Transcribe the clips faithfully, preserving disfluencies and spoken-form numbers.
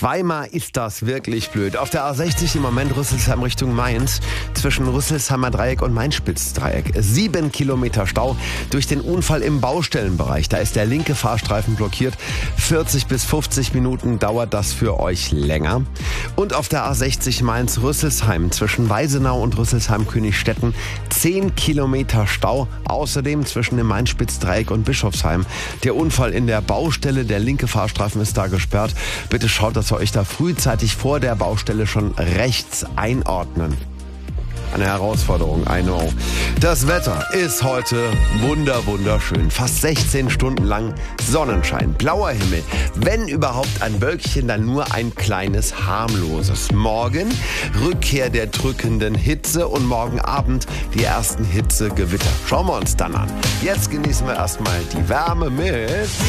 Zweimal ist das wirklich blöd. Auf der A sechzig im Moment Rüsselsheim Richtung Mainz, zwischen Rüsselsheimer Dreieck und Mainz-Spitz-Dreieck. Sieben Kilometer Stau durch den Unfall im Baustellenbereich. Da ist der linke Fahrstreifen blockiert. vierzig bis fünfzig Minuten dauert das für euch länger. Und auf der A sechzig Mainz-Rüsselsheim zwischen Weisenau und Rüsselsheim-Königstetten zehn Kilometer Stau. Außerdem zwischen dem Mainz-Spitz-Dreieck und Bischofsheim. Der Unfall in der Baustelle, der linke Fahrstreifen ist da gesperrt. Bitte schaut, dass ihr euch da frühzeitig vor der Baustelle schon rechts einordnen. Eine Herausforderung, I know. Das Wetter ist heute wunder, wunderschön. Fast sechzehn Stunden lang Sonnenschein, blauer Himmel. Wenn überhaupt ein Wölkchen, dann nur ein kleines, harmloses. Morgen Rückkehr der drückenden Hitze und morgen Abend die ersten Hitzegewitter. Schauen wir uns dann an. Jetzt genießen wir erstmal die Wärme mit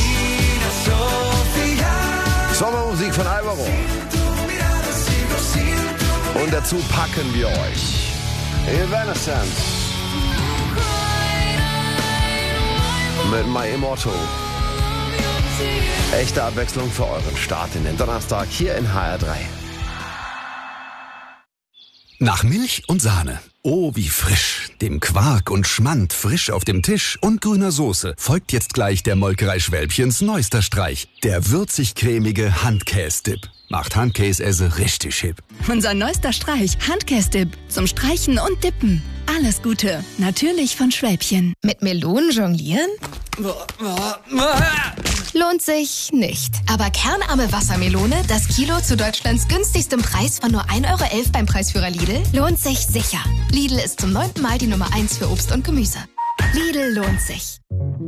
Sommermusik von Alvaro. Und dazu packen wir euch Evanescence mit My Immortal. Echte Abwechslung für euren Start in den Donnerstag hier in H R drei. Nach Milch und Sahne. Oh, wie frisch. Dem Quark und Schmand frisch auf dem Tisch und grüner Soße folgt jetzt gleich der Molkerei Schwälbchens neuester Streich. Der würzig-cremige Handkäse-Dip. Macht Handkäse richtig hip. Unser neuester Streich, Handkäse-Dip. Zum Streichen und Dippen. Alles Gute. Natürlich von Schwälbchen. Mit Melonen jonglieren? Lohnt sich nicht. Aber kernarme Wassermelone, das Kilo zu Deutschlands günstigstem Preis von nur ein Euro elf beim Preisführer Lidl, lohnt sich sicher. Lidl ist zum neunten Mal die Nummer eins für Obst und Gemüse. Lidl lohnt sich.